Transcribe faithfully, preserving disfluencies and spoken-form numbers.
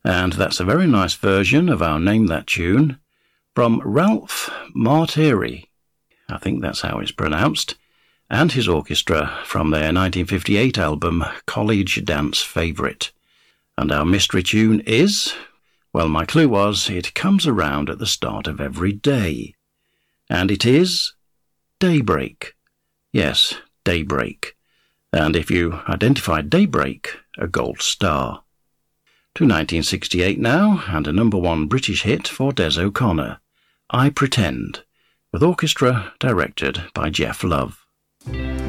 And that's a very nice version of our Name That Tune from Ralph Marteri, I think that's how it's pronounced, and his orchestra from their nineteen fifty-eight album College Dance Favourite. And our mystery tune is, well, my clue was it comes around at the start of every day. And it is Daybreak. Yes, Daybreak. And if you identified Daybreak, a gold star. To nineteen sixty-eight now, and a number one British hit for Des O'Connor, I Pretend, with orchestra directed by Jeff Love.